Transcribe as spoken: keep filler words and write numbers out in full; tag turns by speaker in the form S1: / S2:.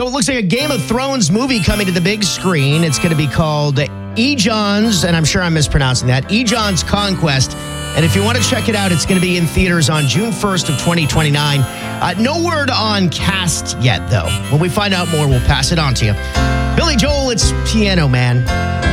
S1: So it looks like a Game of Thrones movie coming to the big screen. It's going to be called Ejon's, and I'm sure I'm mispronouncing that, Ejon's Conquest. And if you want to check it out, it's going to be in theaters on June first of twenty twenty-nine. Uh, no word on cast yet, though. When we find out more, we'll pass it on to you. Billy Joel, it's Piano Man.